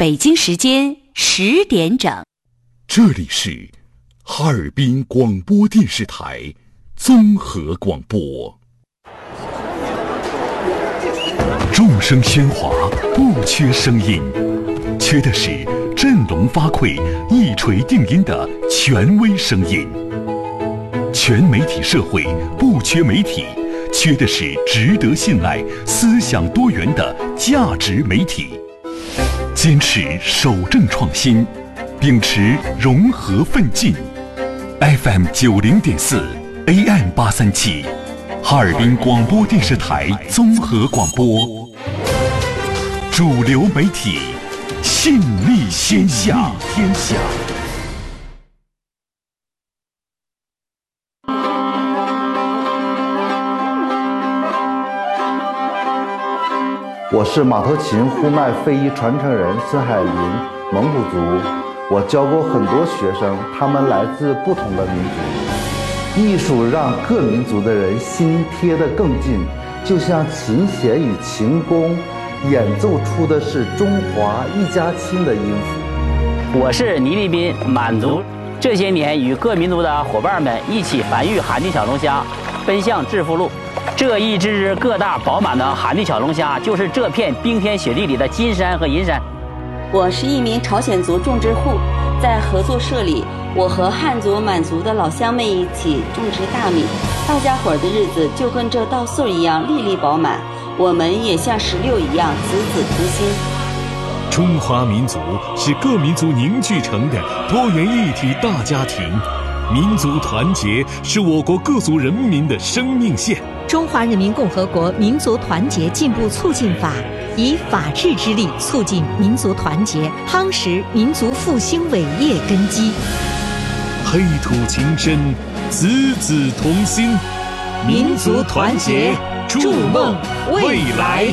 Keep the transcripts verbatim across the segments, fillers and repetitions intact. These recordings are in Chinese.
北京时间十点整。 这里是哈尔滨广播电视台综合广播。众声喧哗，不缺声音，缺的是振聋发聩、一锤定音的权威声音。全媒体社会不缺媒体，缺的是值得信赖、思想多元的价值媒体。坚持守正创新，秉持融合奋进。F M 九零点四 A M 八三七，哈尔滨广播电视台综合广播，主流媒体，信力天下。天下。 我是马头琴呼麦非遗传承人孙海林，蒙古族。我教过很多学生，他们来自不同的民族。艺术让各民族的人心贴得更近，就像琴弦与琴弓，演奏出的是中华一家亲的音符。 我是倪立斌，满族。这些年与各民族的伙伴们一起繁育寒地小龙虾，奔向致富路。这一只只个大饱满的寒地小龙虾，就是这片冰天雪地里的金山和银山。 我是一名朝鲜族种植户，在合作社里，我和汉族、满族的老乡们一起种植大米，大家伙儿的日子就跟这稻穗一样粒粒饱满，我们也像石榴一样子子同心。 中华民族是各民族凝聚成的多元一体大家庭，民族团结是我国各族人民的生命线。 中华人民共和国民族团结进步促进法以法治之力促进民族团结，夯实民族复兴伟业根基。 黑土情深，子子同心， 民族团结，筑梦未来。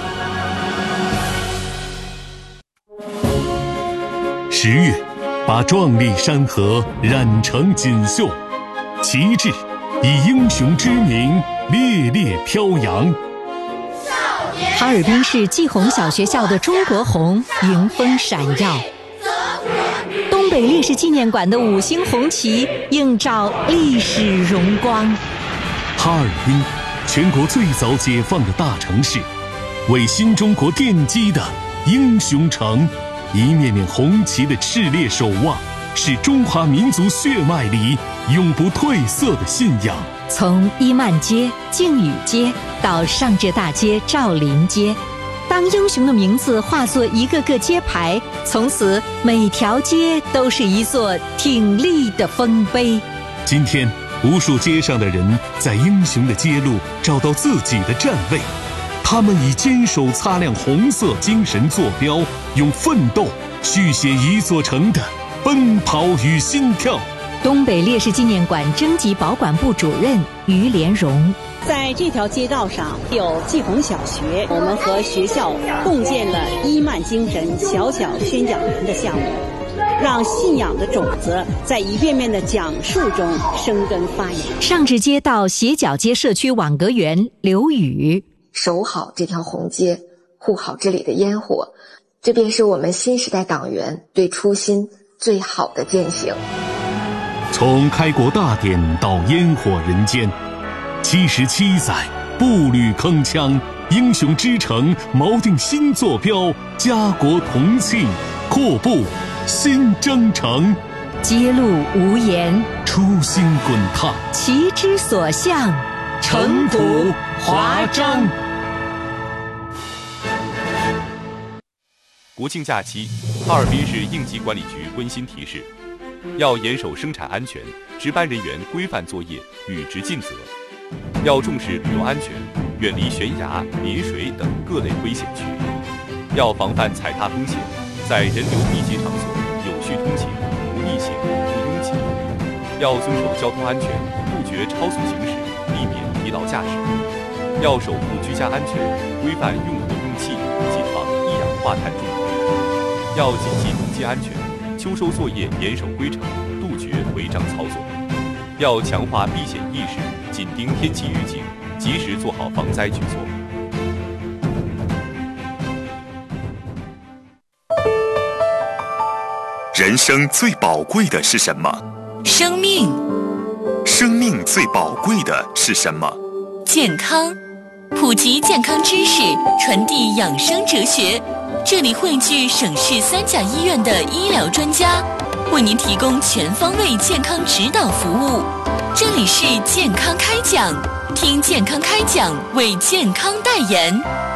十月，把壮丽山河染成锦绣，旗帜以英雄之名烈烈飘扬。 哈尔滨市季红小学校的中国红迎风闪耀，东北烈士纪念馆的五星红旗映照历史荣光。 哈尔滨，全国最早解放的大城市，为新中国奠基的英雄城，一面面红旗的炽烈守望，是中华民族血脉里永不褪色的信仰。 从伊曼街、靖宇街到上浙大街、赵林街，当英雄的名字化作一个个街牌，从此每条街都是一座挺立的丰碑。 今天，无数街上的人在英雄的街路找到自己的站位，他们以坚守擦亮红色精神坐标，用奋斗续写一座城的奔跑与心跳。 东北烈士纪念馆征集保管部主任于连荣， 在这条街道上有季红小学，我们和学校共建了伊曼精神小小宣讲人的项目，让信仰的种子在一遍遍的讲述中生根发芽。 上至街道斜角街社区网格员刘宇， 守好这条红街，护好这里的烟火，这便是我们新时代党员对初心最好的践行。 从开国大典到烟火人间，七十七载步履铿锵，英雄之城锚定新坐标，家国同庆，阔步新征程。 街路无言， 初心滚烫， 旗之所向， 尘土华章。 国庆假期，哈尔滨市应急管理局温馨提示：要严守生产安全，值班人员规范作业，履职尽责；要重视旅游安全，远离悬崖、临水等各类危险区；要防范踩踏风险，在人流密集场所有序通行，不逆行、不拥挤；要遵守交通安全，杜绝超速行驶，避免疲劳驾驶；要守护居家安全，规范用火用气，谨防一氧化碳中毒；要谨记农机安全，秋收作业严守规程，杜绝违章操作；要强化避险意识，紧盯天气预警，及时做好防灾举措。 人生最宝贵的是什么？ 生命。 生命最宝贵的是什么？ 健康。普及健康知识，传递养生哲学。这里汇聚省市三甲医院的医疗专家，为您提供全方位健康指导服务。这里是健康开讲，听健康开讲，为健康代言。